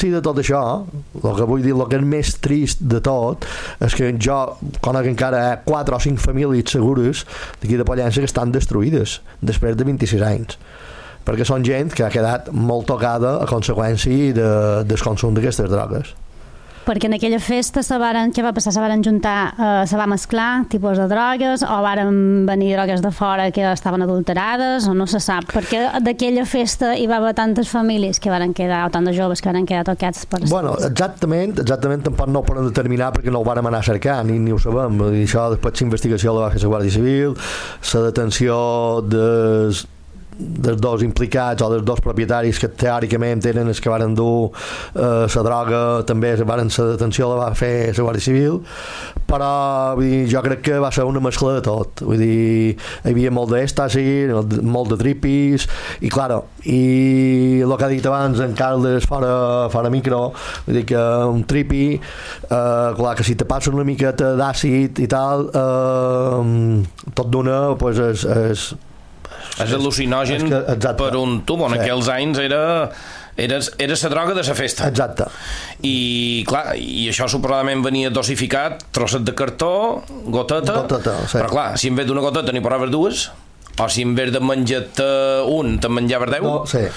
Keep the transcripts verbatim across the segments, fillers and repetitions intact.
de tot això, el que vull dir, el que és més trist de tot és que jo conec encara quatre o cinc famílies segures d'aquí de Pollença que estan destruïdes després de vint-i-sis anys, perquè són gent que ha quedat molt tocada a conseqüència de, del consum d'aquestes drogues. Perquè en aquella festa se varen, què va passar? Se varen juntar, eh, se va mesclar tipus de drogues o varen venir drogues de fora que estaven adulterades o no se sap? Perquè d'aquella festa hi va haver tantes famílies que varen quedar, o tant de joves que varen quedar tocats per... Bueno, exactament, exactament tampoc no ho podem determinar perquè no ho vàrem anar a cercar, ni, ni ho sabem. I això després l'investigació la va fer la Guàrdia Civil, la detenció des... dels dos implicats o dels dos propietaris que teòricament eren els que varen dur eh, la droga, també varen la detenció la va fer la Guàrdia Civil, però vull dir, jo crec que va ser una mescla de tot. Vull dir, hi havia molt d'èxtasi, molt de tripis i claro, i el que ha dit abans en Carles fora, fora micro, vull dir que un tripi eh, clar, que si te passa una miqueta d'àcid i tal eh, tot d'una pues és, és és al·lucinogen és que, per un tubo. En sí. Aquells anys era era, era la droga de la festa. Exacte. I clar, i això suposadament venia dosificat, trosset de cartó, goteta, goteta sí. Però clar, si en vez d'una goteta n'hi posaves dues, o si en vez de menjar-te un te'n menjaves deu. No, sí.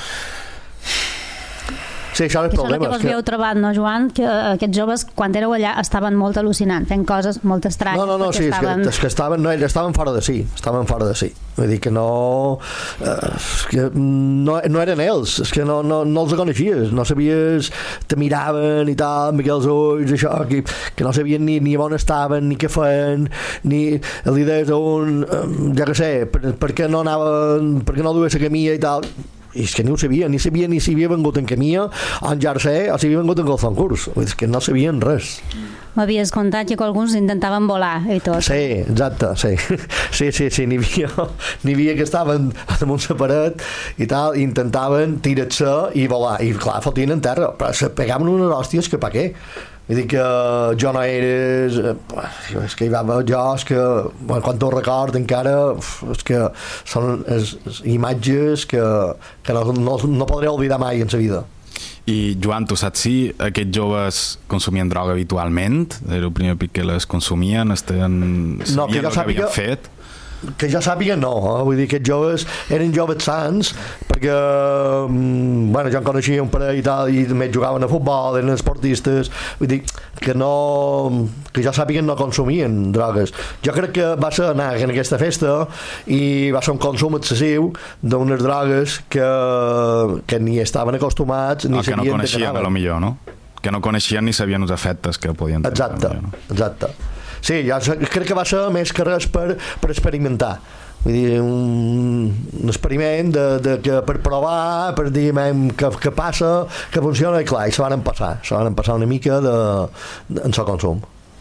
Sí, això és el problema. Això és el que vos havíeu trobat, no, Joan? Que aquests joves, quan éreu allà, estaven molt al·lucinant, fent coses molt estranyes. No, no, no, sí, estaven... és que, és que estaven, no, estaven fora de sí, estaven fora de sí. Vull dir que no... Eh, que no, no eren ells, és que no, no, no els coneixies, no sabies, te miraven i tal, amb aquells ulls, això, que, que no sabien ni, ni on estaven, ni què feien, ni l'idees d'un, ja que sé, per, per què no anaven, per què no duia la camilla i tal... i és que ni ho sabia, ni sabia ni si havia vengut en camia en jersei o si havia vengut en calçon curs, és que no sabien res. M'havies contat que alguns intentaven volar i tot. Sí, exacte, sí. Sí, sí, sí, n'hi havia, n'hi havia que estaven damunt la paret i tal, i intentaven tirar-se i volar, i clar, fotien en terra, però se pegaven unes hòsties que pa què? Vull dir que jo no eres... És que hi va haver jo, és que quan t'ho record encara, és que són és, és imatges que, que no, no, no podré oblidar mai en la vida. I Joan, tu saps si aquests joves consumien droga habitualment? Era el primer pic que les consumien? Estaven... No, que jo sàpiga... fet? Que jo sàpiga no, eh? Vull dir que aquests joves eren joves sants perquè bueno, jo en coneixia un parell i tal i també jugaven a futbol, eren esportistes, vull dir que no, que jo sàpiga no consumien drogues. Jo crec que va ser anar en aquesta festa i va ser un consum excessiu d'unes drogues que, que ni estaven acostumats ni ah, sabien que no coneixien, a lo millor, no? Que no coneixien ni sabien els efectes que podien tenir. Exacte, millor, no? Exacte. Sí, jo crec que va ser més que res per, per experimentar. Vull dir, un, un experiment de, de, que per provar, per dir que, que passa, que funciona, i clar, i se van passar, se van passar una mica de, de, en el consum.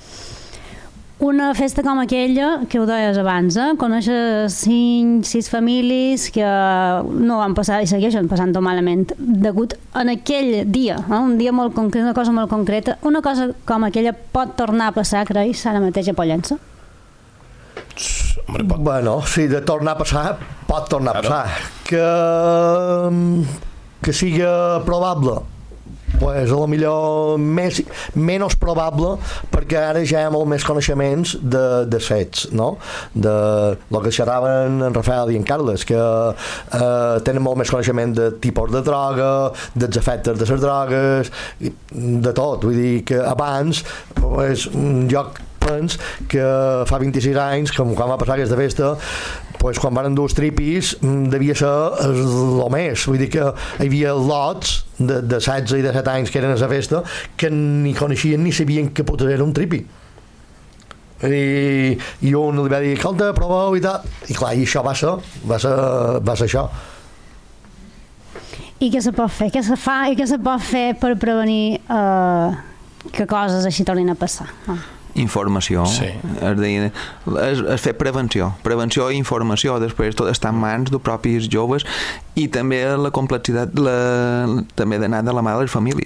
Una festa com aquella, que ho deies abans, eh? Coneixes cinc, sis famílies que no van passar i segueixen passant-ho malament. Degut en aquell dia, eh? Un dia molt concret, una cosa molt concreta, una cosa com aquella pot tornar a passar, creus, ara mateix a Pollença? Bueno, sí, de tornar a passar, pot tornar a passar. Que, que siga probable, pues a lo millor més, menys probable perquè ara ja hi ha molt més coneixements de, de fets, no? De lo que xerraven en Rafael i en Carles, que eh, tenen molt més coneixement de tipus de droga, dels efectes de les drogues, de tot. Vull dir que abans pues, jo pens que fa vint-i-sis anys, com quan va passar aquesta festa, pues, quan van dur els tripis devia ser el més, vull dir que hi havia lots de, de setze i de set anys que eren a la festa que ni coneixien ni sabien que potés era un tripi i, i un li va dir escolta, proveu i tal, i clar, i això va ser va ser, va ser això. I què se pot fer? Què se fa i què se pot fer per prevenir eh, que coses així tornin a passar? Oh. Informació, sí. és, dir, és, és fer prevenció prevenció i informació, després tot està en mans dels propis joves i també la complexitat la, també d'anar de la mà de les famílies,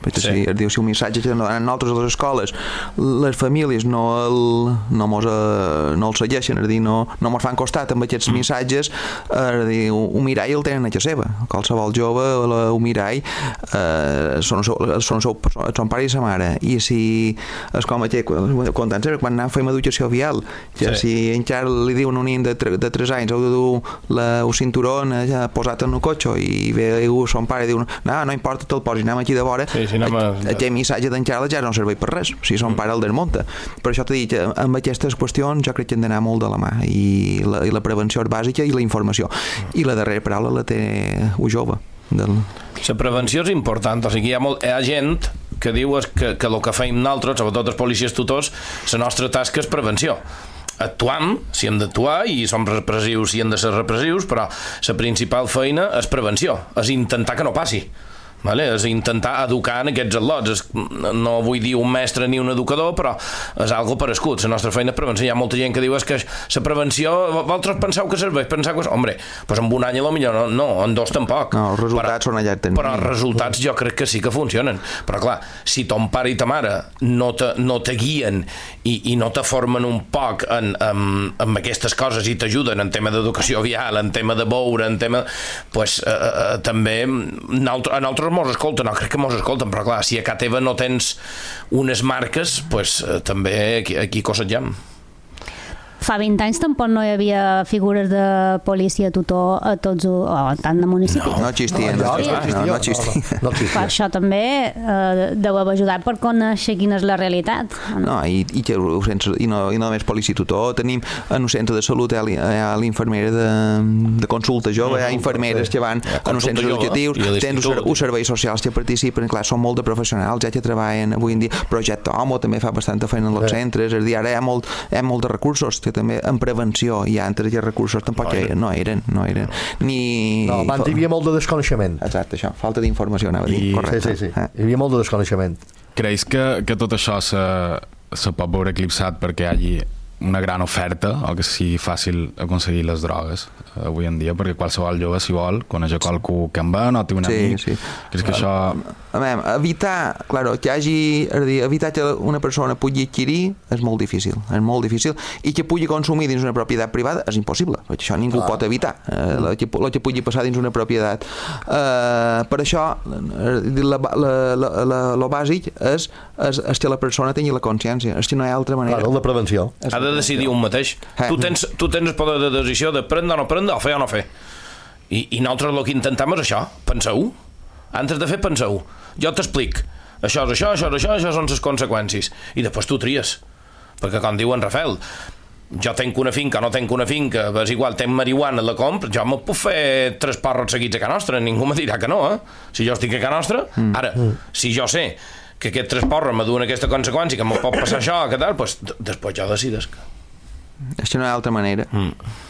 perquè sí. si, diu, si un missatge que donen nosaltres a les escoles, les famílies no el, no mos, no el segueixen, és dir, no, no mos fan costat amb aquests missatges, és dir, un mirall el tenen a casa seva, qualsevol jove un mirall eh, són, són, són, són pare i sa mare, i si és com aquí, quan anem fem educació vial, que sí. si encara li diuen un nen de, de tres anys heu de dur la, el cinturó ja posat en el cotxe i ve son pare i diu, no, no importa, te'l posis, anem aquí de vora, sí, sí, a, aquest missatge d'encara ja no serveix per res, si son pare el desmunta. Per això t'he dit, amb aquestes qüestions jo crec que hem d'anar molt de la mà, i la, i la prevenció és bàsica i la informació, i la darrera paraula la té un jove. Del... La prevenció és important, o sigui, hi ha, molt, hi ha gent que diu que, que el que feim nosaltres, sobretot els policies tutors, la nostra tasca és prevenció. Actuam, si hem d'actuar, i som repressius si hem de ser repressius, però la principal feina és prevenció, és intentar que no passi. Vale? És intentar educar en aquests atlots. És, no vull dir un mestre ni un educador, però és algo per escut. La nostra feina és prevenció. Hi ha molta gent que diu és que la prevenció, vosaltres penseu que serveix, penseu que... Hombre, doncs en un any a lo millor no, no, en dos tampoc. No, els resultats però, són allà termini. Però els resultats jo crec que sí que funcionen. Però clar, si ton pare i ta mare no te, no te guien i, i no te formen un poc en, en, en aquestes coses i t'ajuden en tema d'educació vial, en tema de beure, en tema... Pues, eh, eh, també en altres mos escolten, no crec que mos escolten, però clar, si a casa teva no tens unes marques, pues, eh, també aquí, aquí cossegem. Fa vint anys tampoc no hi havia figures de policia tutor a tots, o tant de municipis. No, no existia. No, no, no, no existia. No, no existia. Això també eh, deu haver ajudat per conèixer quina és la realitat. No, i, i, que, i, no, i no només policia tutor, tenim en un centre de salut hi ha l'infermera de, de consulta jove, hi ha infermeres que van en un centre educatiu, tens uns serveis socials que participen, clar, són molt de professionals, ja que treballen avui en dia, Projecte Homo també fa bastanta feina en els centres, és a dir, ara hi ha molt, hi ha molt de recursos que també en prevenció i altres i recursos tampoc no eren, no eren, no eren ni... No, abans hi havia molt de desconeixement. Exacte, això, falta d'informació anava a dir, correcte. Sí, sí, sí, eh? Hi havia molt de desconeixement. Creus que, que tot això se, se pot veure eclipsat perquè hi hagi una gran oferta o que sigui fàcil aconseguir les drogues avui en dia, perquè qualsevol jove si vol coneix a qualcú que en va, no té un sí, amic sí. Creus que això... A veure, evitar, claro, que hagi dir, evitar que una persona pugui adquirir és molt difícil, és molt difícil, i que pugui consumir dins una propietat privada és impossible, perquè això ningú ah. pot evitar, eh, el, que, el que pugui passar dins una propietat. Eh, per això la, la, la, la, lo bàsic és, és, és que la persona tingui la consciència, és que no hi ha altra manera. Claro, la prevenció. Ha de decidir un mateix. Eh. Tu, tens, tu tens el poder de decisió de prendre o no prendre, o fer o no fer. I, i nosaltres el que intentem és això, penseu. Antes de fer, penseu. Jo t'explic. Això és això, això és això, això són les conseqüències. I després tu tries. Perquè com diu en Rafael, jo tenc una finca, no tenc una finca, és igual, tenc marihuana, la compro, jo me puc fer tres porros seguits a Can Nostra, ningú me dirà que no, eh? Si jo estic a Can Nostra, mm. ara, mm. si jo sé que aquests tres porros me duen aquesta conseqüència, que me pot passar això, que tal, doncs després jo decides que... És que no hi ha altra manera. Mm.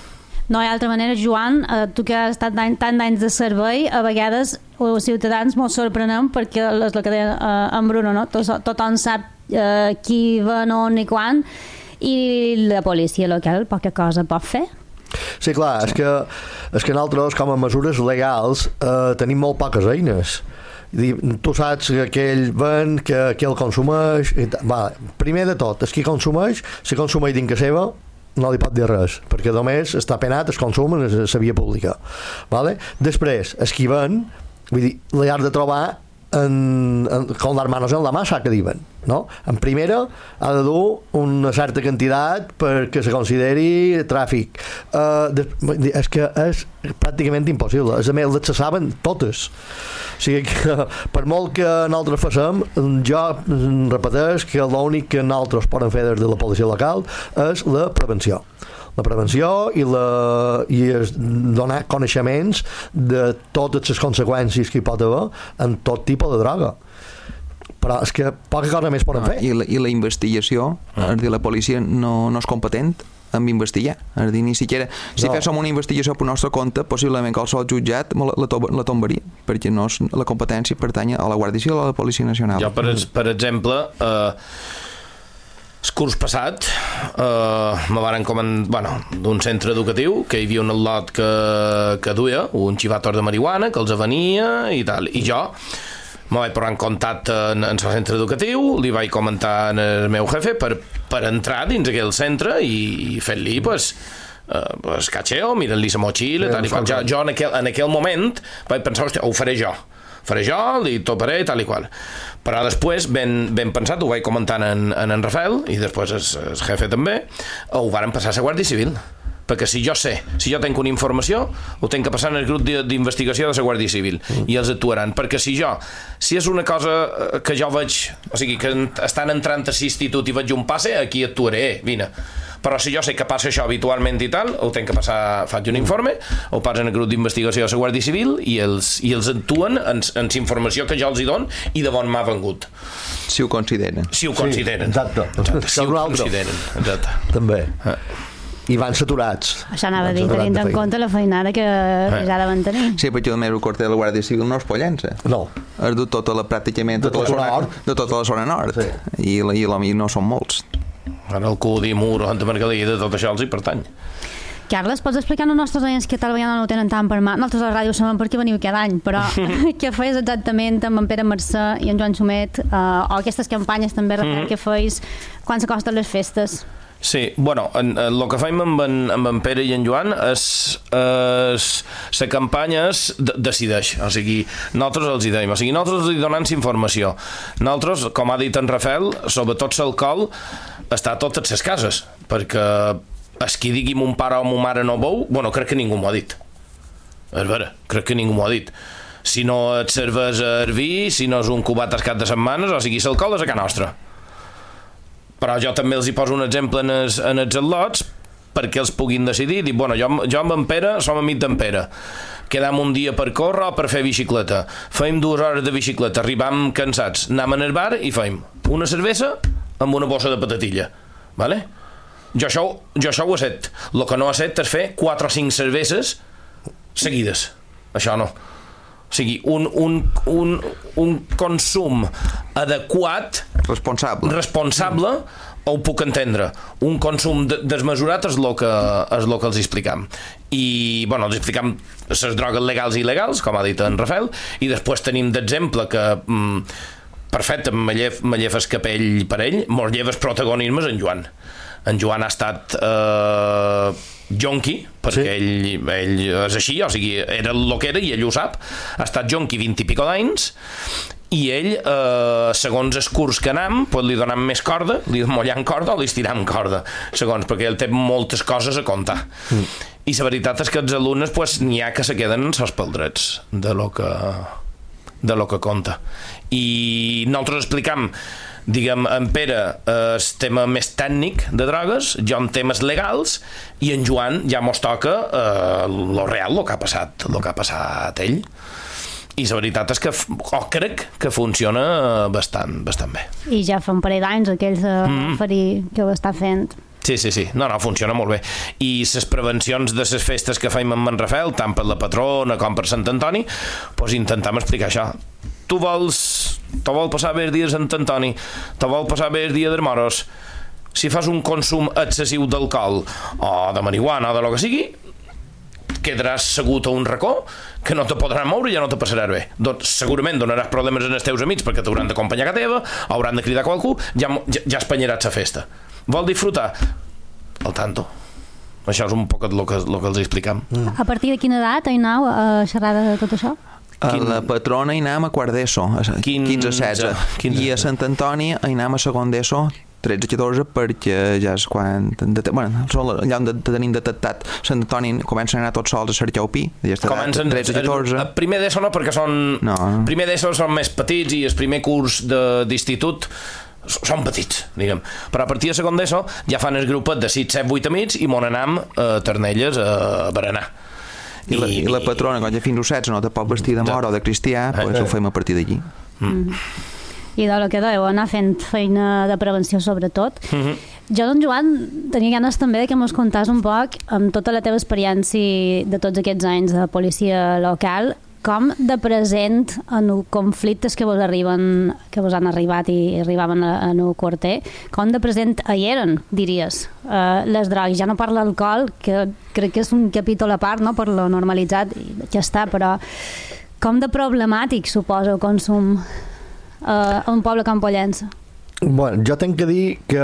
No hi ha altra manera, Joan, eh, tu que has estat tant d'anys de servei, a vegades els ciutadans molt sorprenem perquè és el que deia eh, en Bruno, no? Tot, tothom sap eh, qui ven, on i quan, i la policia local poca cosa pot fer. Sí, clar, sí. És, que, és que nosaltres com a mesures legals eh, tenim molt poques eines. Tu saps que aquell ven, que, que el consumeix, va, primer de tot, és qui consumeix, si consumeix dins que seva no li pot dir res, perquè només està penat el consum en la via pública, vale? Després, els qui ven, vull dir, li has de trobar en, en, con las manos en la massa, que diuen, no? En primera ha de dur una certa quantitat perquè se consideri tràfic. Uh, de, és que és pràcticament impossible. A més, les se saben totes. O sigui que, per molt que nosaltres facem, jo repeteix que l'únic que nosaltres podem fer des de la policia local és la prevenció. La prevenció i, la, i donar coneixements de totes les conseqüències que hi pot haver en tot tipus de droga. Però és que poca cosa més poden fer. I la, i la investigació, ah. és dir, la policia no, no és competent amb investigar, és dir, ni siquiera si no. féssim una investigació per nostre compte, possiblement qualsevol jutjat la, la, la tombaria, perquè no és, la competència pertany a la Guàrdia Civil o a la Policia Nacional. Jo, per, per exemple, eh, el curs passat eh, me van encomendar, bueno, d'un centre educatiu que hi havia un al·lot que, que duia un xivator de marihuana que els venia i tal, i jo me vaig posar en contacte en, en el centre educatiu, li vaig comentar al meu jefe per, per entrar dins aquell centre i, i fer-li pues, uh, pues cacheo, mirant-li la motxilla, tal i qual. Jo, jo en, aquel, en aquell moment vaig pensar, hòstia, ho faré jo faré jo, li toparé, tal i qual. Però després, ben, ben pensat, ho vaig comentant en, en, en Rafael i després el, el jefe també, ho varen passar a la Guàrdia Civil, perquè si jo sé, si jo tenc una informació, ho tenc que passar en el grup d'investigació de la Guàrdia Civil mm. i els actuaran, perquè si jo si és una cosa que jo veig, o sigui, que estan entrant a l'institut i veig un passe, aquí actuaré, vine. Però si jo sé que passa això habitualment i tal, ho tenc que passar, faig un informe, ho passen en el grup d'investigació de la Guàrdia Civil i els, i els actuen en, en la informació que jo els hi dono i de bon m'ha vengut. Si ho consideren. Si ho consideren. Sí, exacte. exacte. Si ho consideren. Exacte. També. Ah. I van saturats. Això anava a dir, tenint en compte la feinada que, que ja deuen tenir. Sí, perquè el meu quarter de la Guàrdia Civil no és Pollença. No. És de tota la, pràcticament, de tota la zona, de tota la zona nord. Sí. I, i, i no són molts. Ara el Cudi, Mur, Santa Margalida, tot això els hi pertany. Carles, pots explicar als nostres oients que tal vegada no ho tenen tant per mà? Nosaltres a la ràdio sabem per què veniu cada any, però què feies exactament amb en Pere Mercè i en Joan Xumet, uh, o aquestes campanyes també, Rafael, mm. que feies quan s'acosten les festes? Sí, bueno, el que fem amb en, amb en Pere i en Joan és, és la campanya es decideix, o sigui, nosaltres els hi deim, o sigui, nosaltres els hi donem informació. Nosaltres, com ha dit en Rafael, sobretot l'alcohol està a totes les cases, perquè es qui digui mon pare o mon mare no beu, bueno, crec que ningú m'ho ha dit. És vera, crec que ningú m'ho ha dit. Si no et serves el vi, si no és un cubat al cap de setmanes, o sigui, l'alcohol és a casa nostra. Però jo també els hi poso un exemple en els, en els atlots perquè els puguin decidir, dir, bueno, jo, jo amb en Pere som amic d'en Pere, quedam un dia per córrer o per fer bicicleta, feim dues hores de bicicleta, arribam cansats, anem al bar i feim una cervesa amb una bossa de patatilla, vale? Jo això, jo això ho he set, el que no he set és fer quatre o cinc cerveses seguides, això no. O sigui, un, un, un, un consum adequat, responsable, responsable ho puc entendre. Un consum de, desmesurat és el que, és el que els explicam. I, bueno, els explicam les drogues legals i il·legals, com ha dit en Rafael, i després tenim d'exemple que, mm, perfecte, me llef, me llef el capell per ell, mos lleva els protagonismes en Joan. En Joan ha estat eh, jonqui, perquè sí. ell, ell és així, o sigui, era el que era i ell ho sap, ha estat jonqui vint i pico d'anys i ell, eh, segons el curs que anam, pues, li donam més corda, li mollam corda o li estiram corda, segons, perquè ell té moltes coses a comptar. Mm. I la veritat és que els alumnes pues, n'hi ha que se queden en els peldrets de lo que, de lo que compta. I nosaltres explicam, diguem, en Pere el tema més tècnic de drogues, jo en temes legals, i en Joan ja mos toca eh, lo real, lo que ha passat, lo que ha passat ell. I la veritat és que oh, crec que funciona bastant, bastant bé. I ja fa un parell d'anys aquells de mm. ferir que ho està fent. Sí, sí, sí. No, no, funciona molt bé. I les prevencions de les festes que fem amb en Rafael, tant per la patrona com per Sant Antoni, doncs intentem explicar això. Tu vols, te vol passar bé el dia de Sant Antoni, te vol passar bé el dia de Moros, si fas un consum excessiu d'alcohol o de marihuana o de lo que sigui, quedaràs segut a un racó que no te podràs moure i ja no te passaràs bé. Doncs segurament donaràs problemes als teus amics perquè t'hauran d'acompanyar a casa teva, hauran de cridar a qualcú, ja, ja, ja espanyaràs la festa. Vol disfrutar? Al tanto. Això és un poc el que, el que els explicam. Mm. A partir de quina edat hi aneu a xerrar de tot això? A Quin... la patrona hi anàvem a quart d'ESO, quinze setze, i a Sant Antoni hi anàvem a segon d'ESO, tretze catorze, perquè ja és quan... Bueno, allà on tenim detectat Sant Antoni comencen a anar tots sols a cercar el pi, comencen tretze catorze. El primer d'ESO no, perquè són... No. Primer d'ESO són més petits i el primer curs d'institut són petits, diguem. Però a partir de segon d'ESO ja fan el grupet de sis, set, vuit amics i mon anam a Ternelles a berenar. I, I, la, i la patrona, quan ja fins als setze no te pot vestir de mora o de cristià, eh, pues, eh. ho fem a partir d'allí. Mm. I del que dèieu, anar fent feina de prevenció sobretot. Mm-hmm. Jo, doncs, Joan, tenia ganes també que mos contàs un poc, amb tota la teva experiència de tots aquests anys de policia local, com de present en els conflictes que vos arriben, que vos han arribat i arribaven en el quarter, com de present hi eren, diries, uh, les drogues. Ja no parla l'alcohol, que crec que és un capítol a part, no?, per lo normalitzat, i ja està, però com de problemàtic suposa el consum eh, a un poble com Pollença? Bueno, jo tenc que dir que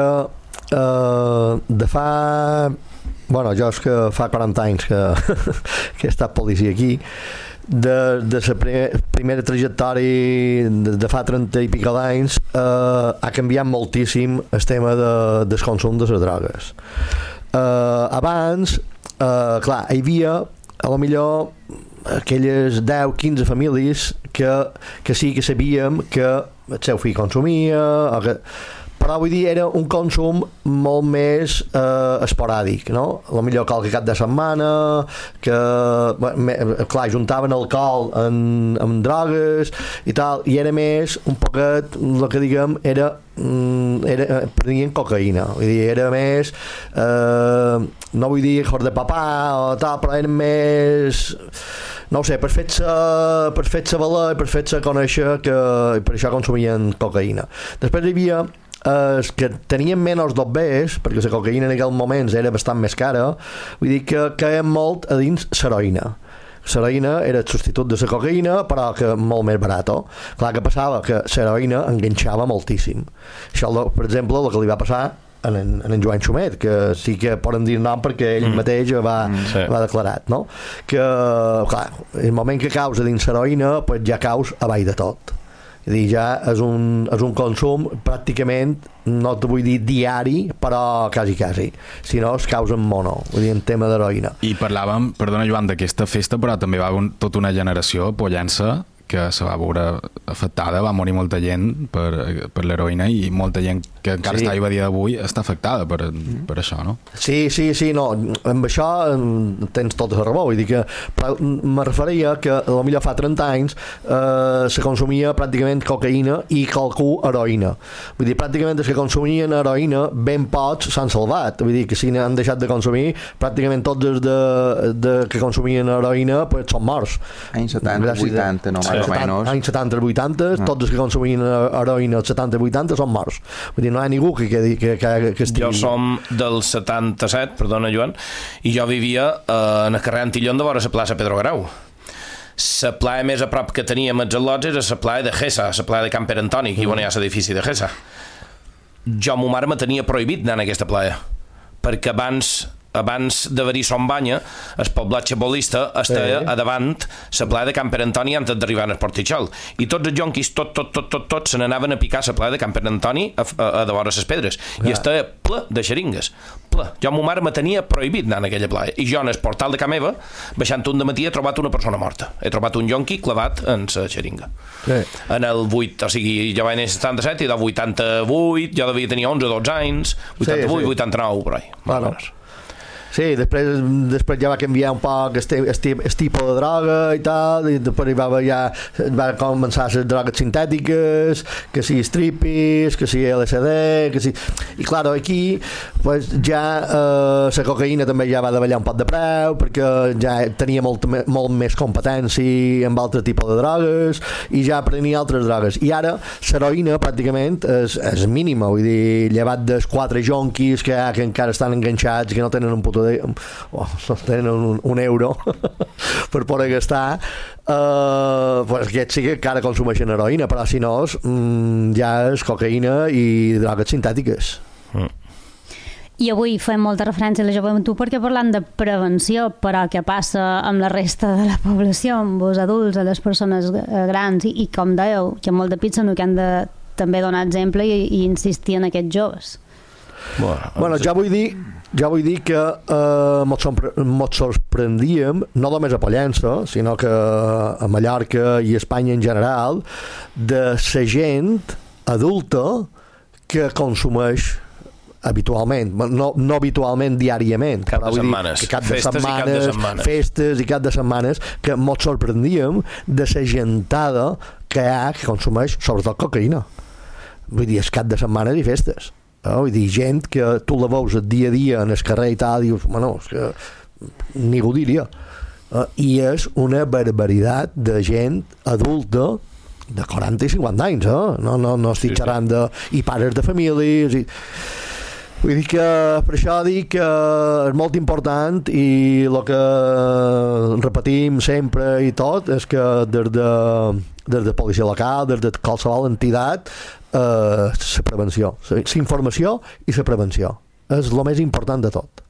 eh, de fa... Bueno, jo és que fa quaranta anys que, que he estat policia aquí, de, de la primer, primera trajectòria de, de fa trenta i pico d'anys eh, ha canviat moltíssim el tema de, del consum de les drogues. Eh, abans, eh, clar, hi havia a lo millor aquelles deu quinze famílies que, que sí que sabíem que el seu fill consumia o que, però vull dir, era un consum molt més eh, esporàdic, no? A lo millor qualque cap de setmana que, bueno, clar, juntaven alcohol amb, amb drogues i tal, i era més un poquet, el que diguem era era, prenien cocaïna, vull dir, era més eh, no vull dir hijos de papà o tal, però eren més, no ho sé, per fer-se per fer-se valer, per fer-se conèixer que per això consumien cocaïna. Després hi havia els que tenien menys dobbers, perquè la cocaïna en aquell moment era bastant més cara, vull dir que caien molt a dins l'heroïna. L'heroïna era el substitut de la cocaïna, però que molt més barat. Clar, que passava que l'heroïna enganxava moltíssim. Això, per exemple, el que li va passar en en, en en Joan Xumet, que sí que poden dir nom perquè ell mm. mateix va, mm, sí. va declarat, no? Que, clar, el moment que caus a dins l'heroïna, pues ja caus avall de tot. És dir, ja és un, és un consum pràcticament, no te vull dir diari, però quasi quasi, si no es causa en mono, vull dir, en tema d'heroïna. I parlàvem, perdona Joan, d'aquesta festa, però també va haver un, tota una generació pollença que se va veure afectada, va morir molta gent per, per l'heroïna i molta gent que encara sí. està viva a dia d'avui està afectada per, per això, no? Sí, sí, sí, no, amb això tens tota la raó, vull dir que me referia que potser fa trenta anys eh, se consumia pràcticament cocaïna i qualcú heroïna, vull dir, pràcticament els que consumien heroïna ben pocs s'han salvat, vull dir que si han deixat de consumir pràcticament tots els de, de que consumien heroïna pues, són morts. Anys setanta, vuitanta, no, sí. Anys setanta vuitanta, mm. tots els que consumien heroïna als setanta vuitanta són morts, vull dir, no hi ha ningú que, que, que, que estigui... Jo som del setanta-set, perdona Joan, i jo vivia eh, en el carrer Antillón de vora la plaça Pedro Grau. La playa més a prop que teníem els al·lots era la playa de Gessa, la playa de Camp Pere Antoni, que mm. on hi ha l'edifici de Gessa. Jo, ma mare me tenia prohibit anar a aquesta playa, perquè abans abans d'haver-hi Son Banya, el poblat xabolista estava sí. a davant la playa de Camp Pere Antoni antes d'arribar al Portitxol, i tots els jonquis tot, tot, tot, tot, tot se n'anaven a picar la playa de Camp Pere Antoni a, a, a de vora les pedres, ja. I estava ple de xeringues, ple. Jo, ma mare me tenia prohibit anar a aquella playa, i jo en el portal de ca meva, baixant un de matí he trobat una persona morta, he trobat un jonqui clavat en la xeringa sí. En el vuit, o sigui, jo vaig néixer setanta-set i del vuitanta-vuit jo devia tenir onze o dotze anys, vuitanta-vuit, sí, sí. vuitanta-nou, per ahí, bueno. Sí, després, després ja va canviar un poc el, el, el tipus de droga i tal, i després va, ja, va començar les drogues sintètiques, que si stripis, que si L S D, que si... I clar, aquí pues, ja eh, la cocaïna també ja va davallar un poc de preu, perquè ja tenia molt, molt més competència amb altres tipus de drogues, i ja prenia altres drogues. I ara l'heroïna pràcticament és, és mínima, vull dir, llevat dels quatre jonquis que, que encara estan enganxats, que no tenen un puto de, oh, tenen un, un euro per poder gastar, uh, pues aquests sí que encara consumeixen heroïna, però si no mm, ja és cocaïna i drogues sintètiques. Mm. I avui fem molta referència a la joventut perquè parlant de prevenció, però què passa amb la resta de la població, amb els adults, a les persones grans, i, i com dèieu, que molt de pizza no que han de també donar exemple i, i insistir en aquests joves. Bueno, bueno ja vull dir ja vull dir que eh, mos sorprendíem no només a Pollença, sinó que a Mallorca i a Espanya en general, de la gent adulta que consumeix habitualment, no, no habitualment diàriament, cap de setmanes, cap de festes, setmanes, i cap de setmanes festes i cap de setmanes, que mos sorprendíem de la gentada que hi ha que consumeix sobretot cocaïna, vull dir, és cap de setmanes i festes. Oh, vull dir, gent que tu la veus el dia a dia en el carrer i tal, dius, bueno, és que ningú diria. Uh, I és una barbaritat de gent adulta de quaranta i cinquanta anys, eh? No, no, no estic sí, xerrant de... i pares de famílies i... Vull dir que per això dic que és molt important i el que repetim sempre i tot és que des de, des de policia local, des de qualsevol entitat, eh, la prevenció, la informació i la prevenció és el més important de tot.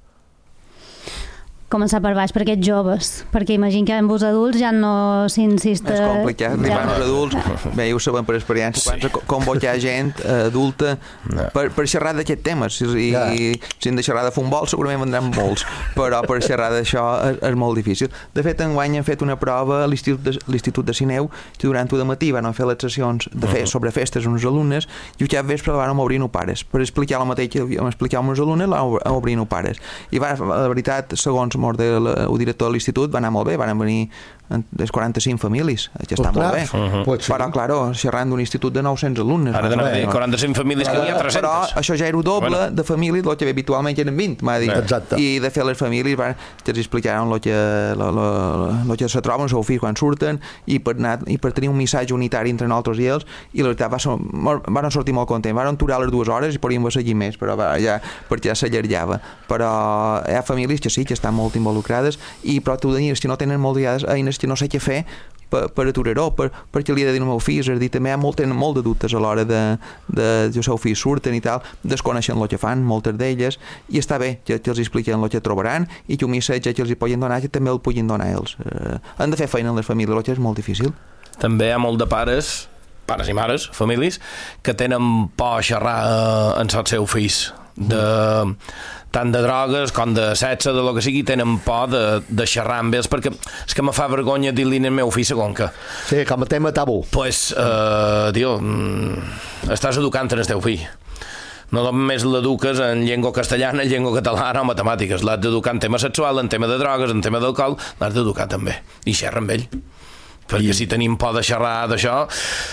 Començar per baix per aquests joves, perquè imagino que amb els adults ja no s'insista... És complicat, ja... arribar als adults, bé, ho sabem per experiència, sí. Convocar gent adulta no. per, per xerrar d'aquests temes, i ja. si hem de xerrar de futbol segurament vendran molts, però per xerrar d'això és, és molt difícil. De fet, enguany hem fet una prova a l'Institut de, l'Institut de Sineu, que durant el matí van fer les sessions de fe, sobre festes uns alumnes, i aquest vespre van obrir no pares, per explicar el mateix que vam explicar a uns alumnes, obrir no pares. I va, la veritat, segons el director de l'institut, va anar molt bé, van venir les quaranta-cinc famílies, que està molt bé. Uh-huh. Però, claro, xerrant d'un institut de nou-cents alumnes. Ara d'anar a dir quaranta-cinc famílies que hi ha tres-cents. Però això ja era el doble bueno. de famílies, el que habitualment eren vint, m'ha dit. Exacte. I de fer les famílies, van, que els explicaran el que, lo, lo, lo que se troben els seus fills quan surten, i per, anar, i per tenir un missatge unitari entre nosaltres i ells, i la veritat va ser, van sortir molt contents. Van aturar les dues hores i podríem seguir més, però va, ja, perquè ja s'allargava. Però hi ha famílies que sí, que estan molt involucrades, i però tu denies que no tenen molt vegades eines que no sé què fer per, per aturar-ho, per, perquè li he de dir al meu fill, és a dir, també hi ha molt, tenen molt de dubtes a l'hora de, de, de els seus fills surten i tal, desconeixen el que fan, moltes d'elles, i està bé que, que els expliquen el que trobaran i que un missatge que els hi poden donar, que també el puguin donar ells. Eh, han de fer feina en les famílies, el que és molt difícil. També hi ha molt de pares, pares i mares, famílies, que tenen por a xerrar eh, amb els seus fills, de... tant de drogues com de sexe, de lo que sigui, tenen por de, de xerrar amb ells, perquè és que me fa vergonya dir-li al meu fill segon que... Sí, com a tema tabú. Pues, eh, tio, estàs educant el teu fill. No només l'eduques en llengua castellana, en llengua catalana o matemàtiques. L'has d'educar en tema sexual, en tema de drogues, en tema d'alcohol, l'has d'educar també. I xerra amb ell. Perquè I... si tenim por de xerrar d'això...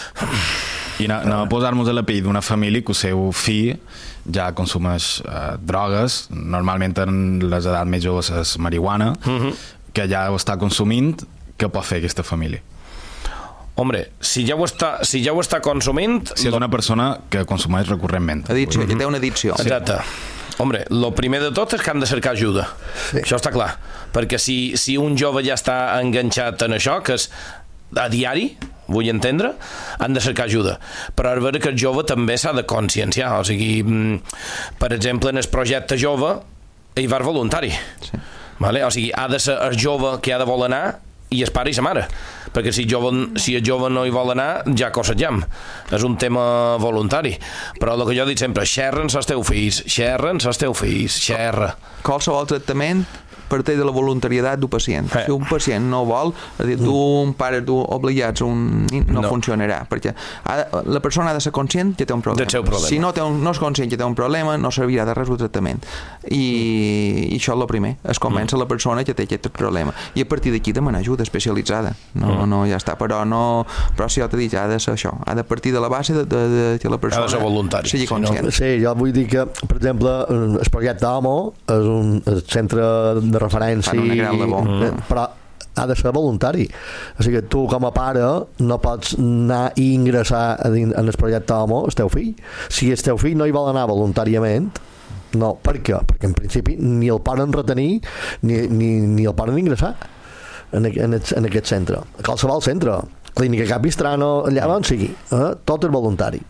I anem a posar-nos a la pell d'una família que el seu fill ja consumeix eh, drogues, normalment en les edats més joves és marihuana, uh-huh. que ja ho està consumint, què pot fer aquesta família? Hombre, si ja ho està, si ja ho està consumint... Si és una persona que consumeix recurrentment. Addicció, que té una addicció. Exacte. Hombre, el primer de tot és que han de cercar ajuda. Sí. Això està clar. Perquè si, si un jove ja està enganxat en això, que és a diari, vull entendre, han de cercar ajuda. Però és vera que el jove també s'ha de conscienciar. O sigui, per exemple, en el projecte jove hi va el voluntari. Sí. Vale? O sigui, ha de ser el jove que ha de vol anar i el pare i la mare, perquè si, jove, si el jove no hi vol anar ja cossetjam, és un tema voluntari. Però el que jo dic sempre, xerren els teus fills, xerren els teus fills, xerra. Qualsevol tractament parteix de la voluntaritat del pacient. Eh. Si un pacient no vol, és a dir, tu, un pare, tu obligats, un... no, no funcionarà, perquè ha de, la persona ha de ser conscient que té un problema. problema. Si no, té un, no és conscient que té un problema, no servirà de res el tractament. I, i això és el primer, es convença mm. la persona que té aquest problema. I a partir d'aquí demanar ajuda especialitzada. No, mm. no, ja està, però no... Però si jo t'he dit, ha de ser això, ha de partir de la base de, de, de que la persona... Ha de ser voluntari. Sigui conscient. Si no, sí, jo vull dir que, per exemple, el projecte Homo és un el centre de referència, mm. però ha de ser voluntari. O sigui, tu com a pare no pots anar i ingressar en el projecte Homo el teu fill. Si el teu fill no hi vol anar voluntàriament, no. Per què? Perquè en principi ni el poden retenir ni, ni, ni el poden ingressar en, en, en aquest centre. A qualsevol centre, clínica Capistrano, allà on sigui, eh? Tot és voluntari.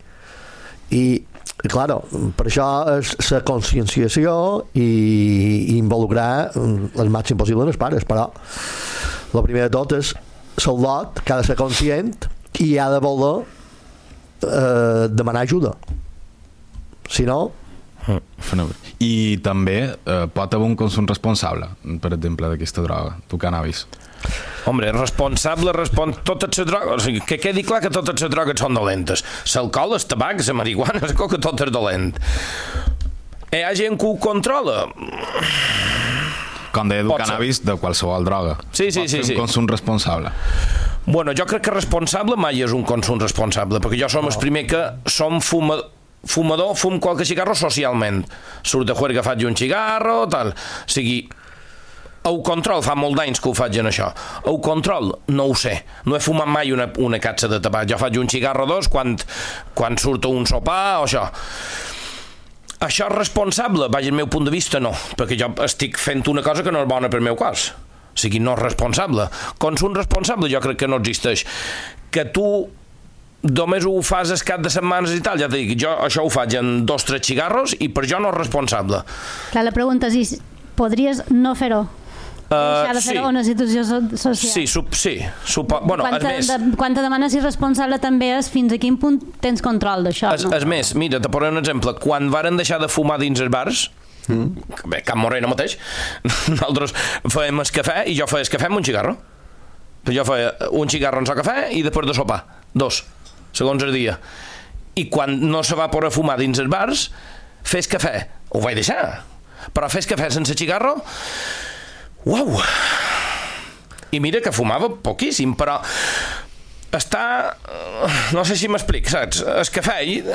I claro, per això és la conscienciació i, i involucrar el màxim possible els pares, però el primer de tot és soldat que ha de ser conscient i ha de voler eh, demanar ajuda, si no... I també eh, pot haver un consum responsable, per exemple, d'aquesta droga, tu que n'has vist? Hombre, responsable, respon... totes les drogues, o sigui, que quedi clar que totes les drogues són dolentes. L'alcohol, el tabac, la marihuana, és que tot és dolent. Hi ha gent que ho controla. Com deia du cannabis, de qualsevol droga. Sí, sí, pot sí, ser sí. un consum responsable. Bueno, jo crec que responsable mai és un consum responsable, perquè jo som el primer que som fumador, fumador, fum qualque cigarro socialment. Surt de juerga, faig un cigarro, tal. O sigui, el control, fa molt d'anys que ho faig en això. El control, no ho sé. No he fumat mai una, una catxa de tabac. Jo faig un cigarro dos quan, quan surto un sopar o això. Això és responsable? Vaja, el meu punt de vista no, perquè jo estic fent una cosa que no és bona per meu cos. O sigui, no és responsable. Consum responsable jo crec que no existeix. Que tu només ho fas el cap de setmanes i tal, ja t'he dit, jo això ho faig en dos o tres cigarros i per jo no és responsable. Clar, la pregunta és, podries no fer-ho? Deixar de fer-ho sí. una situació social? Sí, sup, sí. Supo, bueno, quan, és te, més... de, quan te demanes si responsable també és fins a quin punt tens control d'això, És, no? és més, mira, te posaré un exemple. Quan varen deixar de fumar dins els bars, mm. bé, Can Moreno mateix, nosaltres fèiem el cafè i jo feia el cafè amb un cigarro. Jo feia un cigarro en el cafè i després de sopar, dos, segons el dia. I quan no se va poder fumar dins els bars, fes cafè. Ho vaig deixar. Però fes cafè sense cigarro... Uau! I mira que fumava poquíssim, però està... No sé si m'explic, saps? El cafè...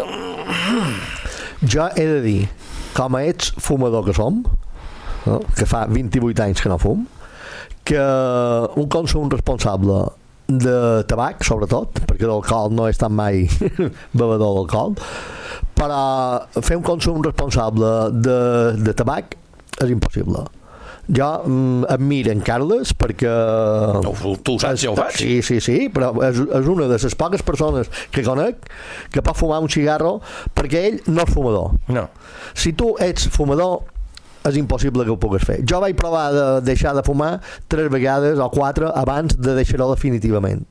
Jo he de dir, com a ets fumador que som, no? Que fa vint-i-vuit anys que no fum, que un consum responsable de tabac, sobretot, perquè l'alcohol no he estat mai bevedor d'alcohol, però fer un consum responsable de, de tabac és impossible. Jo mm, admiro en Carles perquè... No, tu ho saps, ja ho faig. Sí, sí, sí, però és, és una de les poques persones que conec que pot fumar un cigarro perquè ell no és fumador. No. Si tu ets fumador, és impossible que ho puguis fer. Jo vaig provar de deixar de fumar tres vegades o quatre abans de deixar-ho definitivament.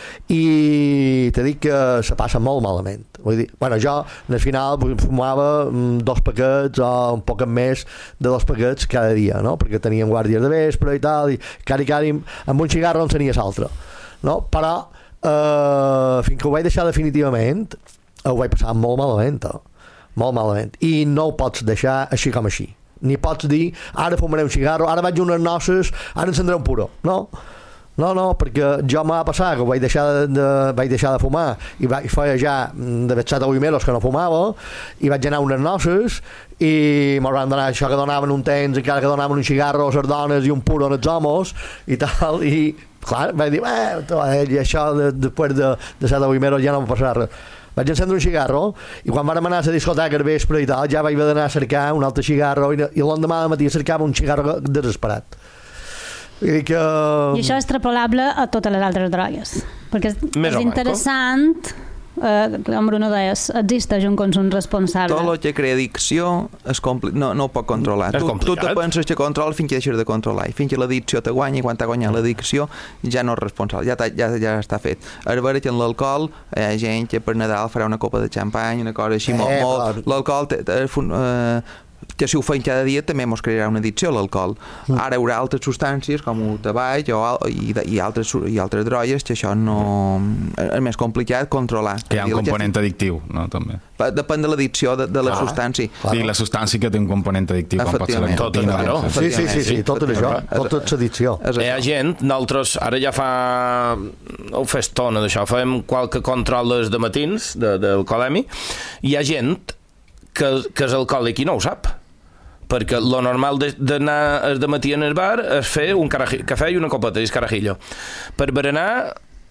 I t'he dit que se passa molt malament. Vull dir, bueno, jo al final fumava dos paquets o un poc més de dos paquets cada dia, no? Perquè teníem guàrdies de vespre i tal, i cari cari amb un cigarro en tenies altre, no? Però eh, fins que ho vaig deixar definitivament ho vaig passar molt malament, eh? Molt malament, i no ho pots deixar així com així, ni pots dir ara fumaré un cigarro, ara vaig a unes noces, ara encendré un puro, no? No, no, perquè jo m'ha passat que vaig deixar de, de, vaig deixar de fumar i vaig fer ja de set o vuit mesos que no fumava i vaig anar a unes noces i m'ho van donar això que donaven un temps, encara que donaven un cigarro a les dones i un puro als homes i tal, i clar, vaig dir eh, això de, després de, de set o vuit mesos ja no m'ha passat res. Vaig encendre un cigarro i quan vam anar a la discoteca al vespre i tal, ja vaig haver d'anar a cercar un altre cigarro i, i l'endemà de matí cercava un cigarro desesperat. I, que... I això és extrapolable a totes les altres drogues, perquè és, és interessant, eh, com Bruno deies, existeix un consum responsable. Tot el que crea addicció és compli... no, no ho pot controlar. És tu, tu te penses que controla fins que deixes de controlar, i fins que l'addicció te guanya, i quan t'ha guanyat l'addicció ja no és responsable, ja, ja, ja està fet. A veure que en l'alcohol hi ha gent que per Nadal farà una copa de xampany, una cosa així, eh, molt, molt... l'alcohol te, te, eh, que si ho feim cada dia també mos crearà una addicció a l'alcohol. Mm. Ara hi haurà altres substàncies com el tabac o, i, i, altres, i altres drogues que això no és més complicat controlar. Que hi ha un component addictiu, no? També. Depèn de l'addicció de, de la ah, substància. Claro. Sí, la substància que té un component addictiu com pot ser la nicotina. Claro. Sí, sí, sí, sí, tot és això, tot és addicció. Hi ha gent, nosaltres ara ja fa ho fa estona d'això, fem qualque control de matins de, del colemi, hi ha gent que, que és alcohòlic i no ho sap, perquè lo normal d'anar de matí en el bar és fer un cafè i una copeta i carajillo. Per berenar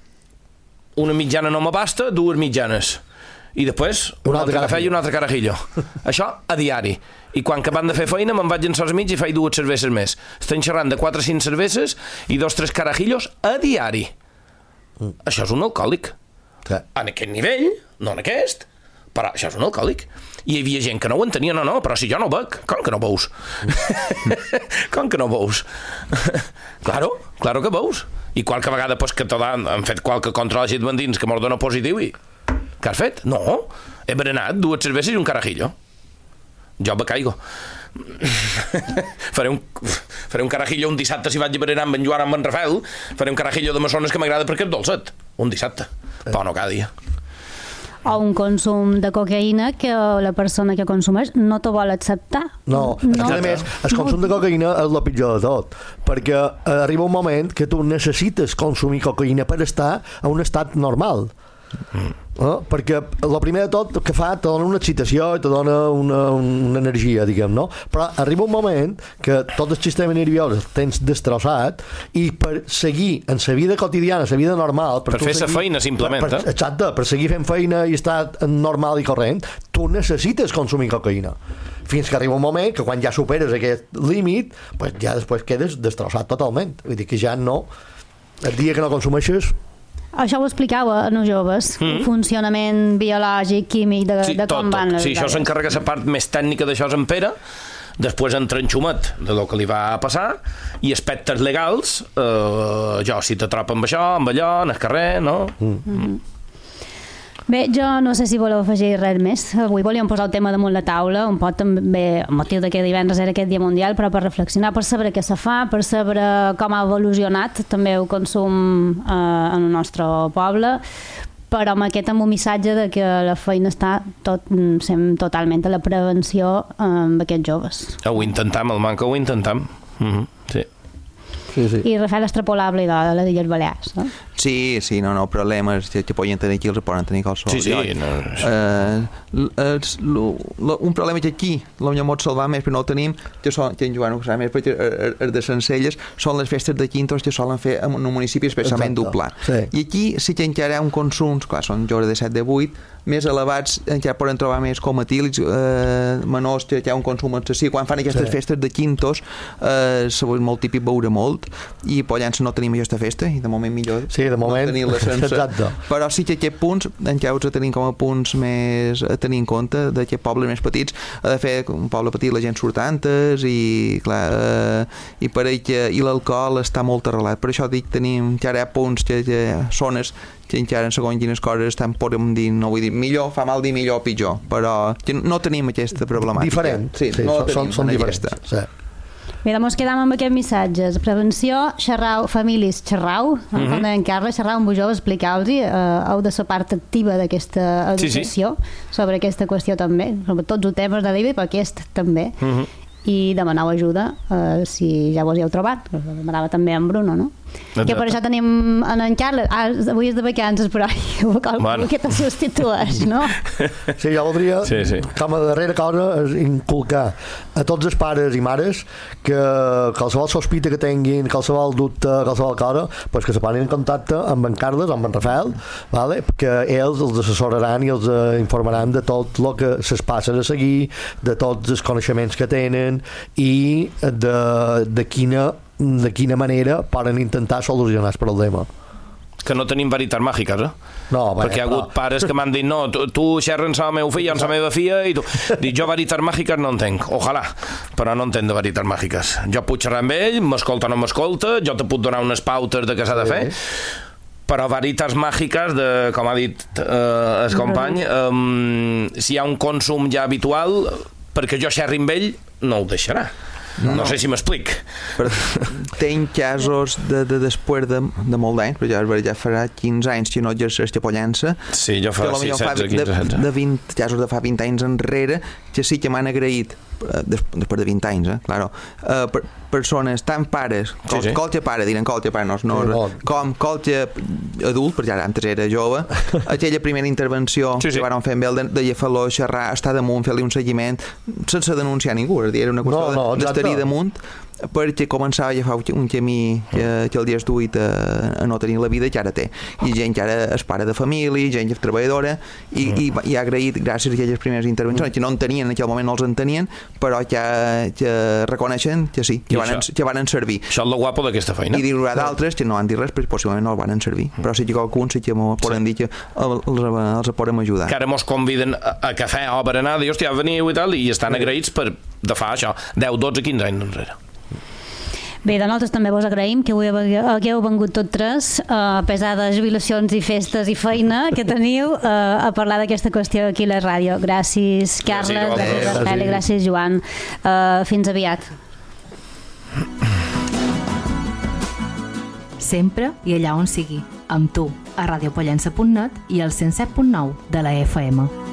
una mitjana no me basta, dues mitjanes i després un, un altre cafè i un altre carajillo. Això a diari, i quan acabant de fer feina me'n vaig en sos mig i faig dues cerveses més. Estem xerrant de quatre o cinc cerveses i dos o tres carajillos a diari. mm. Això és un alcohòlic. sí. En aquest nivell, no en aquest, però això és un alcohòlic. I hi havia gent que no ho entenia, no, no, però si jo no bec, com que no veus? Com que no veus? Claro, claro que veus. I qualque vegada pues, que tot han, han fet qualque control així d'endins que m'ho dona positiu i... Què has fet? No, he berenat dues cerveses i un carajillo. Jo becaigo. faré, un, faré un carajillo un dissabte si vaig a berenar amb en Joan amb en Rafael, faré un carajillo de maçones que m'agrada perquè és dolcet, un dissabte, però no cada dia. O un consum de cocaïna que la persona que consumeix no t'ho vol acceptar. No, no. A més, el consum de cocaïna és el pitjor de tot, perquè arriba un moment que tu necessites consumir cocaïna per estar a un estat normal. Mm. No? Perquè el primer de tot que fa te dona una excitació i te dona una, una energia, diguem, no? Però arriba un moment que tot el sistema nerviós el tens destrossat i per seguir en la vida quotidiana, la vida normal, per, per fer la feina simplement, per, per, exacte, per seguir fent feina i estar normal i corrent, tu tu necessites consumir cocaïna fins que arriba un moment que quan ja superes aquest límit, pues ja després quedes destrossat totalment. Vull dir que ja no, el dia que no consumeixes. Això ho explicava a els joves, mm. el funcionament biològic, químic, de, sí, de com tot, van tot. les Sí, això s'encarrega la part més tècnica d'això és en Pere, després entra en Xumet de lo que li va passar, i aspectes legals, eh, jo si t'atropa amb això, amb allò, en el carrer, no? Mm. Mm-hmm. Bé, jo no sé si voleu afegir res més. Avui volíem posar el tema damunt la taula, un pot també, el motiu de que divendres era aquest dia mundial, però per reflexionar, per saber què se fa, per saber com ha evolucionat també el consum eh, en el nostre poble, però amb aquest amb un missatge de que la feina està tot, sent totalment a la prevenció amb aquests joves. Ho intentam, el manca ho intentam. Mm-hmm. Sí. Sí, sí. I refer l'extrapolable de les Illes Balears, no? Sí, sí, no, no, problemes que, que poden tenir aquí els poden tenir qualsevol. Sí, sí. No, uh, els, lo, lo, un problema que aquí l'hem pot salvar més, però no el tenim, que, són, que en Joan ho sabe més, perquè els de Sencelles són les festes de quintos que solen fer en un municipi especialment doble. Sí. I aquí sí que encara hi ha un consum, clar, són joves de set de vuit, més elevats, encara poden trobar més com etílics, eh, menors, que hi ha un consum excessiu. Quan fan aquestes sí. festes de quintos, eh, és molt típic beure molt, i per Llança no tenim aquesta festa, i de moment millor sí, de moment, no tenir-la sense. Exacte. Però sí que aquests punts, encara els tenim com a punts més a tenir en compte, d'aquests pobles més petits, ha de fer un poble petit la gent surt antes, i clar, eh, i per ell que i l'alcohol està molt arrelat. Per això dic, tenim encara punts, que, que zones que encara en segons quines coses estan, podem dir, no vull dir millor, fa mal dir millor o pitjor, però no tenim aquesta problemàtica. Diferent, sí, sí, no són, són diferents. Sí. Bé, doncs quedam amb aquests missatges. Prevenció, xerrau, famílies, xerrau, mm-hmm. com deia en Carles, xerrau amb vos joves, explicau-los, eh, heu de ser part activa d'aquesta educació sí, sí. sobre aquesta qüestió també, sobre tots els temes de l'I V I, però aquest també. Mm-hmm. I demanau ajuda eh, si ja vos hi heu trobat. Ho demanava també en Bruno, no? Exacte. Que per això tenim en en Carles, ah, avui és de vacances, però bueno. que te substitueix, no? Sí, jo voldria, sí, sí. com a darrera cosa, és inculcar a tots els pares i mares que qualsevol sospita que tinguin, qualsevol dubte, qualsevol cosa, pues que se posin en contacte amb en Carles, amb en Rafael, vale? Que ells els assessoraran i els informaran de tot el que se'ls passa a seguir, de tots els coneixements que tenen i de, de quina de quina manera poden intentar solucionar el problema. Que no tenim veritats màgiques, eh? No, bé, perquè hi ha hagut no. pares que m'han dit no, tu, tu xerres amb el meu fill, amb la meva filla, i tu dic, jo veritats màgiques no entenc, ojalà, però no entenc de veritats màgiques. Jo puc xerrar amb ell, m'escolta o no m'escolta, jo te puc donar unes pautes de què s'ha de fer, però veritats màgiques, de, com ha dit eh, el company, eh, si hi ha un consum ja habitual, perquè jo xerri amb ell, no ho deixarà. No, no sé si m'explic. Tenc casos de, de després de, de molt d'anys, però ja, ja farà quinze anys que no exerceix que Pollença. Sí, jo fa sí, setze, quinze, setze. De, de vint, casos de fa vint anys enrere, que sí que m'han agraït, després de vint anys, eh, claro, uh, per, persones, tant pares, col, sí, sí. colge pare, diran colge pare, no, no, no. com colge adult, perquè ara antes era jove, aquella primera intervenció sí, sí. que van fer amb ell, de, de fer-lo xerrar, estar damunt, fer-li un seguiment, sense denunciar ningú, era una qüestió no, no, d'estar-hi damunt, perquè començava a agafar un camí que, que el dia es duit a, a no tenir la vida que ara té, i gent que ara és pare de família, gent que és treballadora i, mm. i, i ha agraït gràcies a aquelles primeres intervencions mm. que no en tenien, en aquell moment no els en tenien, però que, que reconeixen que sí, que van, que van servir. Això és el guapo d'aquesta feina. I dir d'altres que no han dit res, però possiblement no el van servir, mm. però sí que alguns sí que m'ho poden dir que els, els podem ajudar. Que ara mos conviden a, a cafè o a berenar, i hòstia, veniu i tal, i estan agraïts per de fa això, deu, dotze, quinze anys enrere. Bé, de nosaltres també vos agraïm que avui hagueu vengut tots tres, eh, a pesar de jubilacions i festes i feina que teniu, eh, a parlar d'aquesta qüestió aquí a la ràdio. Gràcies, Carles, gràcies, gràcies, gràcies, gràcies Joan. Eh, fins aviat. Sempre i allà on sigui, amb tu, a radiopollença punt net i al cent set punt nou de la F M.